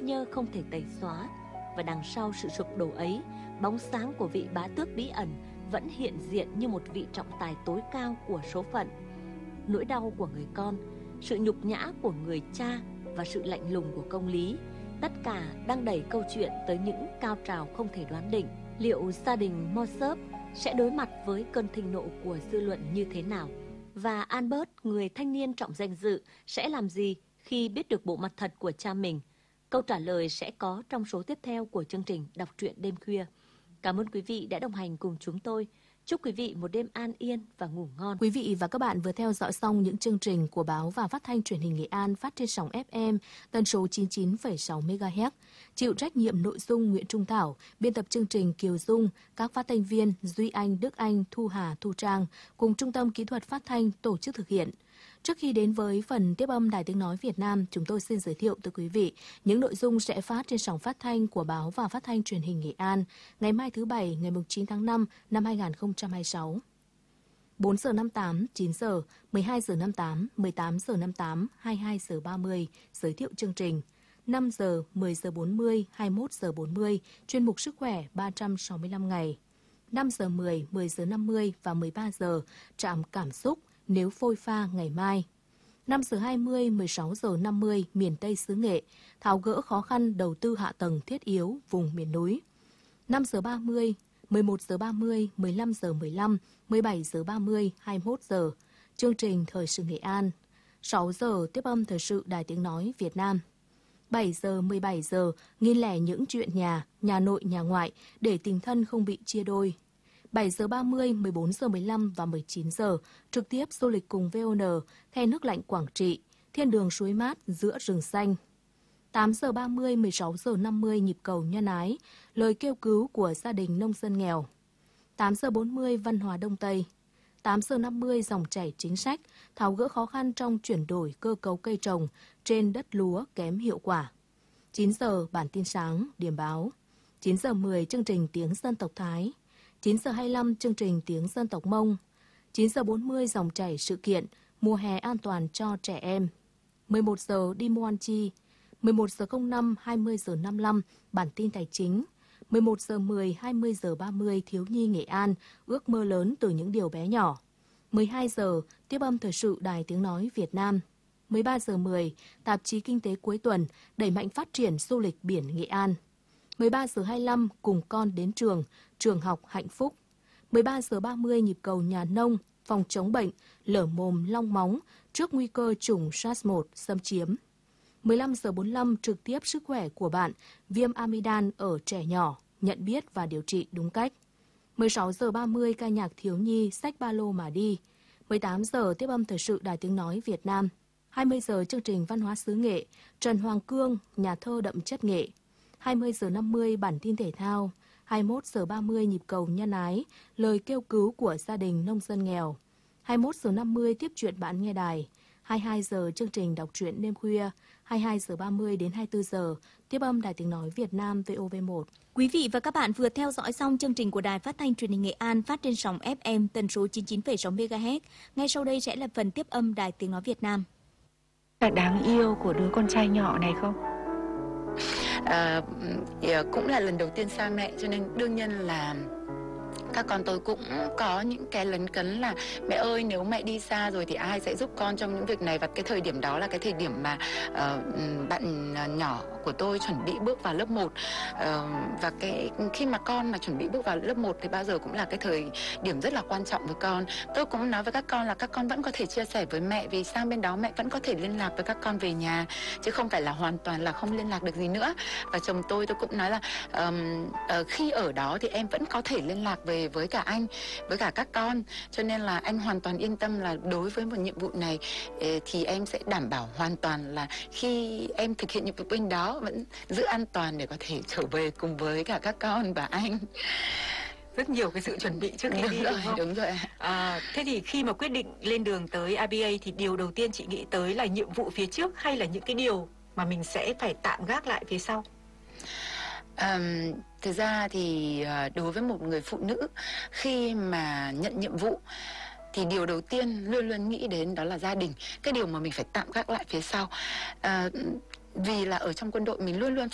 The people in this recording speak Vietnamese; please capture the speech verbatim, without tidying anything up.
nhơ không thể tẩy xóa. Và đằng sau sự sụp đổ ấy, bóng sáng của vị bá tước bí ẩn vẫn hiện diện như một vị trọng tài tối cao của số phận. Nỗi đau của người con, sự nhục nhã của người cha và sự lạnh lùng của công lý, tất cả đang đẩy câu chuyện tới những cao trào không thể đoán định. Liệu gia đình Mossop sẽ đối mặt với cơn thịnh nộ của dư luận như thế nào? Và Albert, người thanh niên trọng danh dự, sẽ làm gì khi biết được bộ mặt thật của cha mình? Câu trả lời sẽ có trong số tiếp theo của chương trình Đọc truyện đêm khuya. Cảm ơn quý vị đã đồng hành cùng chúng tôi. Chúc quý vị một đêm an yên và ngủ ngon. Quý vị và các bạn vừa theo dõi xong những chương trình của báo và phát thanh truyền hình Nghệ An phát trên sóng ép em tần số chín mươi chín phẩy sáu mê ga héc. Chịu trách nhiệm nội dung Nguyễn Trung Thảo, biên tập chương trình Kiều Dung, các phát thanh viên Duy Anh, Đức Anh, Thu Hà, Thu Trang cùng Trung tâm Kỹ thuật Phát thanh tổ chức thực hiện. Trước khi đến với phần tiếp âm Đài Tiếng Nói Việt Nam, chúng tôi xin giới thiệu tới quý vị những nội dung sẽ phát trên sóng phát thanh của báo và phát thanh truyền hình Nghệ An ngày mai thứ Bảy, ngày chín tháng năm năm hai nghìn không trăm hai mươi sáu. bốn giờ năm mươi tám, chín giờ, mười hai giờ năm mươi tám, mười tám giờ năm mươi tám, hai mươi hai giờ ba mươi, giới thiệu chương trình. năm giờ, mười giờ bốn mươi, hai mươi mốt giờ bốn mươi, chuyên mục Sức khỏe ba trăm sáu mươi lăm ngày. năm giờ mười, mười giờ năm mươi và mười ba giờ, trạm cảm xúc nếu phôi pha ngày mai. năm giờ hai mươi, mười sáu giờ năm mươi, miền Tây xứ Nghệ, tháo gỡ khó khăn đầu tư hạ tầng thiết yếu vùng miền núi. năm giờ ba mươi, mười một giờ ba mươi, mười lăm giờ mười lăm, mười bảy giờ ba mươi, hai mươi mốt giờ, chương trình Thời sự Nghệ An. sáu giờ tiếp âm Thời sự Đài Tiếng Nói Việt Nam. bảy giờ, mười bảy giờ, nghiên lẻ những chuyện nhà, nhà nội, nhà ngoại để tình thân không bị chia đôi. bảy giờ ba mươi, mười bốn giờ mười lăm và mười chín giờ, trực tiếp du lịch cùng vê o en, khe nước lạnh Quảng Trị, thiên đường suối mát giữa rừng xanh. tám giờ ba mươi, mười sáu giờ năm mươi, nhịp cầu nhân ái, lời kêu cứu của gia đình nông dân nghèo. tám giờ bốn mươi, văn hóa Đông Tây. tám giờ năm mươi, dòng chảy chính sách, tháo gỡ khó khăn trong chuyển đổi cơ cấu cây trồng trên đất lúa kém hiệu quả. chín giờ, bản tin sáng, điểm báo. chín giờ mười, chương trình tiếng dân tộc Thái. chín giờ hai mươi lăm, chương trình tiếng dân tộc Mông. chín giờ bốn mươi, dòng chảy sự kiện, mùa hè an toàn cho trẻ em. mười một giờ, đi mua ăn chi. mười một giờ không năm, hai mươi giờ năm mươi lăm, bản tin tài chính. mười một giờ mười, hai mươi giờ ba mươi, thiếu nhi Nghệ An, ước mơ lớn từ những điều bé nhỏ. mười hai giờ, tiếp âm Thời sự Đài Tiếng Nói Việt Nam. mười ba giờ mười, tạp chí Kinh tế cuối tuần, đẩy mạnh phát triển du lịch biển Nghệ An. mười ba giờ hai mươi lăm, cùng con đến trường, trường học hạnh phúc. mười ba giờ ba mươi, nhịp cầu nhà nông, phòng chống bệnh, lở mồm long móng trước nguy cơ chủng SARS một xâm chiếm. mười lăm giờ bốn mươi lăm, trực tiếp sức khỏe của bạn, viêm amidan ở trẻ nhỏ, nhận biết và điều trị đúng cách. mười sáu giờ ba mươi, ca nhạc thiếu nhi, xách ba lô mà đi. mười tám giờ, tiếp âm Thời sự Đài Tiếng Nói Việt Nam. hai mươi giờ, chương trình Văn hóa xứ Nghệ, Trần Hoàng Cương, nhà thơ đậm chất nghệ. hai mươi giờ năm mươi, bản tin thể thao. hai mươi mốt giờ ba mươi, nhịp cầu nhân ái, lời kêu cứu của gia đình nông dân nghèo. hai mươi mốt giờ năm mươi, tiếp chuyện bạn nghe đài. hai mươi hai giờ, chương trình Đọc truyện đêm khuya. hai mươi hai giờ ba mươi đến hai mươi tư giờ, tiếp âm Đài Tiếng Nói Việt Nam vê o vê một. Quý vị và các bạn vừa theo dõi xong chương trình của Đài Phát thanh Truyền hình Nghệ An phát trên sóng ép em tần số chín mươi chín phẩy sáu mê ga héc. Ngay sau đây sẽ là phần tiếp âm Đài Tiếng Nói Việt Nam. Là đáng yêu của đứa con trai nhỏ này không? À, cũng là lần đầu tiên xa mẹ, cho nên đương nhiên là các con tôi cũng có những cái lấn cấn là mẹ ơi, nếu mẹ đi xa rồi thì ai sẽ giúp con trong những việc này. Và cái thời điểm đó là cái thời điểm mà uh, bạn nhỏ của tôi chuẩn bị bước vào lớp một. uh, Và cái khi mà con mà chuẩn bị bước vào lớp một thì bao giờ cũng là cái thời điểm rất là quan trọng với con. Tôi cũng nói với các con là các con vẫn có thể chia sẻ với mẹ, vì sang bên đó mẹ vẫn có thể liên lạc với các con về nhà, chứ không phải là hoàn toàn là không liên lạc được gì nữa. Và chồng tôi tôi cũng nói là um, uh, khi ở đó thì em vẫn có thể liên lạc về với cả anh, với cả các con, cho nên là anh hoàn toàn yên tâm là đối với một nhiệm vụ này thì em sẽ đảm bảo hoàn toàn là khi em thực hiện nhiệm vụ bên đó vẫn giữ an toàn để có thể trở về cùng với cả các con và anh. Rất nhiều cái sự chuẩn bị trước khi đúng đi, rồi, đúng không? Đúng rồi. À, thế thì khi mà quyết định lên đường tới i bê a thì điều đầu tiên chị nghĩ tới là nhiệm vụ phía trước hay là những cái điều mà mình sẽ phải tạm gác lại phía sau? Um, thực ra thì đối với một người phụ nữ khi mà nhận nhiệm vụ thì điều đầu tiên luôn luôn nghĩ đến đó là gia đình, cái điều mà mình phải tạm gác lại phía sau. Uh, vì là ở trong quân đội mình luôn luôn